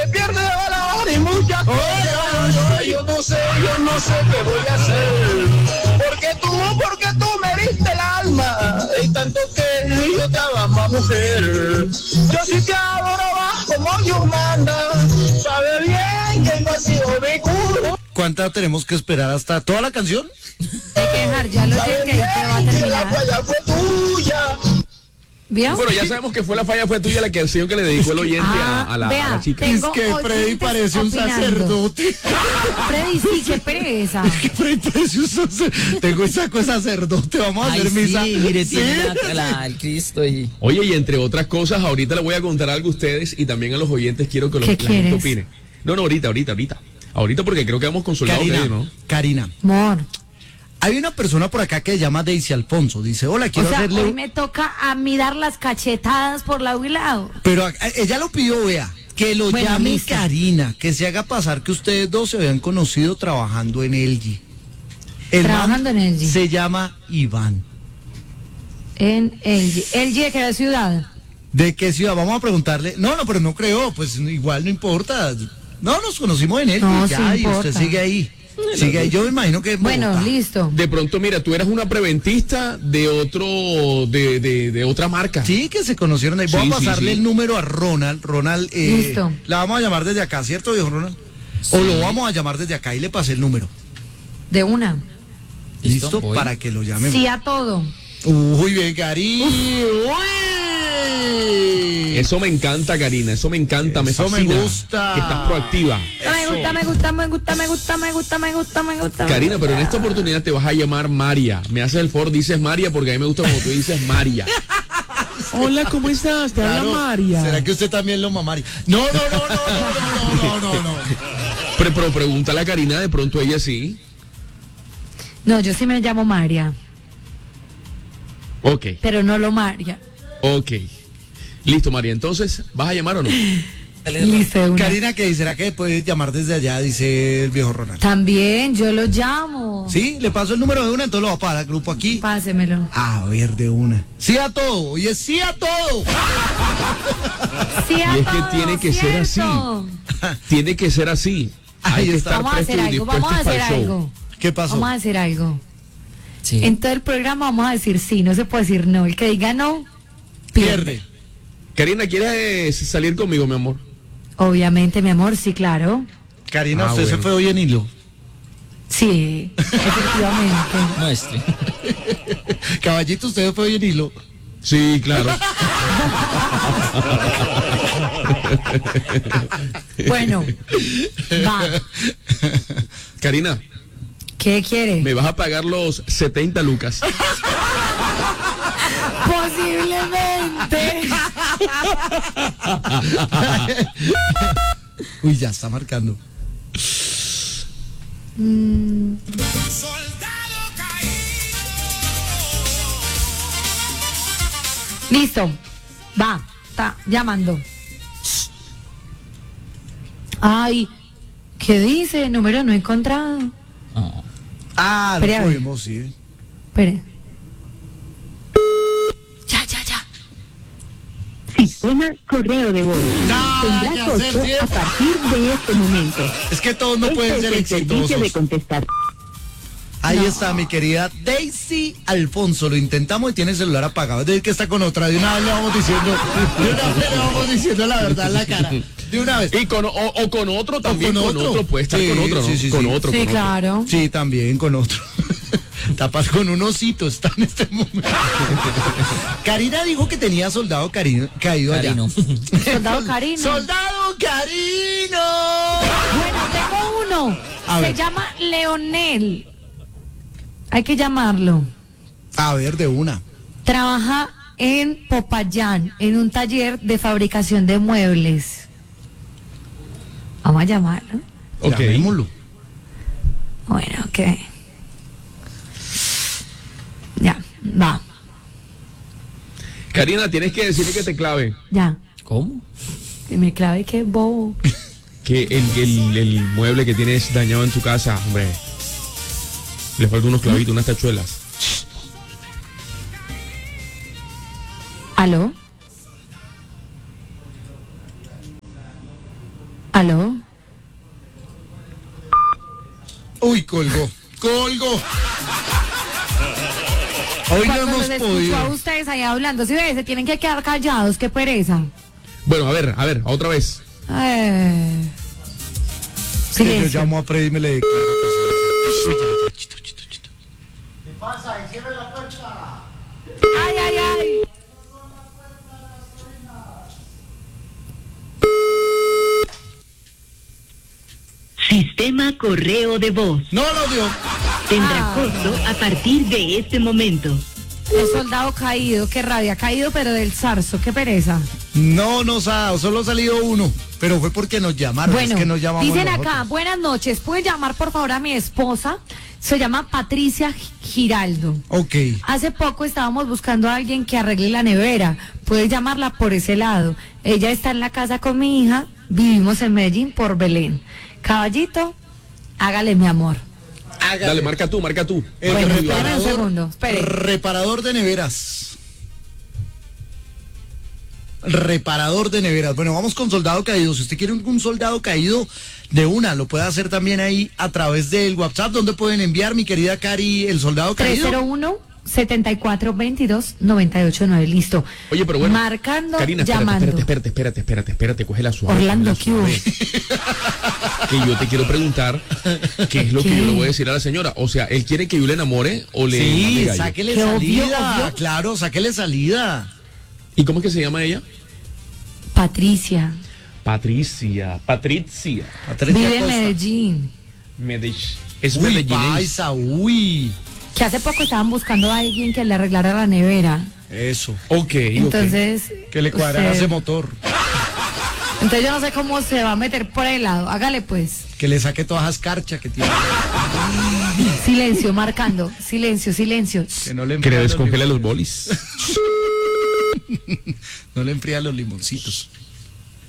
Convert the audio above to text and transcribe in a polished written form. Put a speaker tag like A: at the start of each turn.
A: pierde la hora y muchas cosas. Yo no sé qué voy a hacer. Porque tú me diste el alma. Y tanto que yo te amo, mujer. Yo sí te adoro como Dios manda. Sabe bien que no ha sido mi culo.
B: ¿Cuánta tenemos que esperar hasta toda la canción?
C: Hay que dejar ya lo que va a terminar.
A: La falla fue tuya.
C: ¿Vio?
D: Bueno, ya sabemos que fue la falla fue tuya la canción que le dedicó el oyente a la chica.
B: Es
C: Tengo
B: que Freddy
C: oyentes
B: parece un
C: opinando.
B: sacerdote.
C: Freddy, sí, qué pereza.
B: Es que Freddy parece un sacerdote. Tengo esa cosa sacerdote, vamos a
E: Ay,
B: hacer misa.
E: sí, mire,
B: Sí.
E: tiene el Cristo y...
D: Oye, y entre otras cosas, ahorita le voy a contar algo a ustedes y también a los oyentes quiero que la
C: ¿Qué
D: gente
C: quieres?
D: opine. No, ahorita. Ahorita porque creo que hemos consultado
B: Karina,
D: ustedes, ¿no?
B: Karina,
C: Amor.
B: hay una persona por acá que se llama Daisy Alfonso. Dice, hola,
C: O
B: quiero
C: sea,
B: hacerle...
C: hoy me toca a mí dar las cachetadas por lado y lado.
B: Pero ella lo pidió, vea, que lo
C: Bueno,
B: llame
C: listo.
B: Karina, que se haga pasar que ustedes dos se habían conocido trabajando en LG. El
C: Trabajando
B: man
C: en LG.
B: se llama Iván.
C: En LG de qué ciudad.
B: ¿De qué ciudad? Vamos a preguntarle. No, pero no creo, pues igual no importa. No, nos conocimos en LG,
C: No,
B: ya,
C: sí
B: y usted
C: importa.
B: sigue ahí. Sigue ahí, yo me imagino que en
C: Bueno,
B: Bogotá.
C: listo.
D: De pronto, mira, tú eras una preventista de de otra marca.
B: Sí, que se conocieron ahí. Voy
D: Sí,
B: a pasarle
D: sí.
B: el número a Ronald. Ronald,
C: Listo.
B: la vamos a llamar desde acá, ¿cierto, viejo Ronald? O lo vamos a llamar desde acá y le pasé el número.
C: De una.
B: ¿Listo?
E: voy.
B: Para que lo llamen.
C: Sí a todo.
B: Uy, bien, cariño.
D: Eso me encanta, Karina, eso me encanta, me
B: Eso me
D: fascina.
B: gusta.
D: Que estás proactiva.
C: Me gusta.
D: Karina, pero en esta oportunidad te vas a llamar María. Me haces el favor, dices María, porque a mí me gusta como tú dices María. Hola, ¿cómo estás? Te habla
B: Claro.
D: María.
B: ¿Será que usted también lo mamaría? No.
D: Pero pregúntale a Karina, de pronto ella sí.
C: No, yo sí me llamo María,
D: Ok.
C: pero no lo María.
D: Ok. Listo, María. Entonces, ¿vas a llamar o no?
C: Listo, de una.
B: Karina, ¿qué dice? ¿Será que puede llamar desde allá? Dice el viejo Ronald.
C: También, yo lo llamo.
B: Sí, le paso el número de una, entonces lo va a pagar al grupo aquí.
C: Pásemelo.
B: A ver, de una. Sí a todo, oye, sí a todo.
C: Sí a
D: Y es que
C: todo,
D: tiene que ser
C: ¿cierto?
D: Tiene que ser así. Hay
B: Ahí
D: que
B: está.
D: estar
C: Vamos a hacer
D: presto y
C: algo, vamos a
D: dispuesto
C: hacer
D: para el show.
C: algo.
B: ¿Qué pasó?
C: Vamos a hacer algo.
E: Sí.
C: En todo el programa vamos a decir sí, no se puede decir no. El que diga no,
B: Pierde.
D: Karina, ¿quieres salir conmigo, mi amor?
C: Obviamente, mi amor, sí, claro.
B: Karina, usted
D: bueno.
B: se fue hoy en hilo.
C: Sí, efectivamente.
E: Muestre.
B: Caballito, usted se fue hoy en hilo.
D: Sí, claro.
C: Bueno, va.
D: Karina,
C: ¿Qué quiere?
D: me vas a pagar los 70 lucas.
C: Posiblemente.
B: Uy, ya está marcando.
C: Listo. Va. Está llamando. Ay, ¿qué dice? Número no encontrado.
E: Oh.
B: Ah,
C: Espere, a
B: lo
C: ver.
B: podemos, sí.
C: Espere. Ya.
F: Sistema correo de voz.
B: Nada
F: Tendrá
B: que hacer
F: costo a
B: siempre.
F: partir de este momento.
B: Es que todos no pueden
F: Este
B: ser
F: es el servicio
B: exitosos.
F: de contestar.
B: Ahí está mi querida Daisy Alfonso. Lo intentamos y tiene el celular apagado. Es decir, que está con otra. De una vez le vamos diciendo la verdad en la cara. De una vez.
D: Y con otro también,
B: con
D: con
B: otro.
D: otro, puede estar
B: Sí,
D: con otro, ¿no?
B: sí,
D: con
B: sí.
D: otro,
C: Sí,
D: con otro.
C: claro.
B: Sí, también con otro. Tapas con un osito está en este momento. Karina dijo que tenía soldado caído allá.
E: Karino.
C: Soldado Karino.
B: ¡Soldado Karino!
C: Bueno, tengo uno.
B: A
C: Se
B: ver.
C: llama Leonel. Hay que llamarlo.
B: A ver, de una.
C: Trabaja en Popayán, en un taller de fabricación de muebles. Vamos a llamarlo.
D: Ok.
B: Llamémoslo.
C: Bueno, ok. Ya, va,
D: Karina, tienes que decirle que te clave.
C: ya.
E: ¿Cómo?
C: Que me clave que bobo.
D: Que el mueble que tienes dañado en tu casa, hombre, le faltan unos clavitos, unas tachuelas.
C: ¿Aló? ¿Aló?
B: Uy, colgó. Hoy no
C: Cuando
B: hemos
C: los escucho
B: podido.
C: a ustedes ahí hablando, si ven, se tienen que quedar callados, qué pereza.
D: Bueno, a ver, otra vez.
C: Eh,
B: Que yo
C: Silencio.
B: llamo a Freddy y me le declaro.
C: Ay, ay, ay.
F: Sistema correo de voz.
B: No lo dio.
F: Tendrá costo a partir de este momento.
C: El soldado caído, qué rabia, caído pero del zarzo, qué pereza.
B: No nos ha dado, solo ha salido uno. Pero fue porque nos llamaron.
C: Bueno,
B: es que nos llamamos
C: dicen
B: nosotros.
C: acá, buenas noches, ¿puede llamar por favor a mi esposa? Se llama Patricia Giraldo.
B: Ok.
C: Hace poco estábamos buscando a alguien que arregle la nevera. Puedes llamarla por ese lado. Ella está en la casa con mi hija. Vivimos en Medellín por Belén. Caballito, hágale mi amor.
D: Dale, marca tú.
B: El
C: Bueno, espérame un
B: reparador,
C: segundo, espere.
B: reparador de neveras. Reparador de neveras. Bueno, vamos con soldado caído. Si usted quiere un soldado caído de una, lo puede hacer también ahí a través del WhatsApp, donde pueden enviar, mi querida Cari, el soldado caído.
C: 301-7422-989, listo.
D: Oye, pero bueno.
C: Marcando,
D: Karina,
C: llamando.
D: espérate, cógela suave.
C: Orlando,
D: cógela
C: ¿qué
D: suave. Que yo te quiero preguntar qué es lo que
C: ¿Qué?
D: yo le voy a decir a la señora. O sea, ¿él quiere que yo le enamore o le mame
B: Sí,
D: gallo?
B: sáquele
C: Qué obvio,
B: salida.
C: obvio.
B: Claro, sáquele salida.
D: ¿Y cómo es que se llama ella?
C: Patricia,
D: Patricia.
B: Patricia
C: vive en
B: Costa.
C: Medellín.
D: Es
B: Uy,
D: Medellín.
B: paisa, uy.
C: Que hace poco estaban buscando a alguien que le arreglara la nevera.
B: Eso.
D: Ok.
C: Entonces,
B: Que le cuadrara
C: usted-
B: ese motor.
C: Entonces yo no sé cómo se va a meter por el lado. Hágale pues.
B: Que le saque todas esas carchas que tiene.
C: Silencio, marcando. Silencio.
B: Que no le
D: Que le
B: enfría
D: descongele los bolis.
B: No le enfría los limoncitos.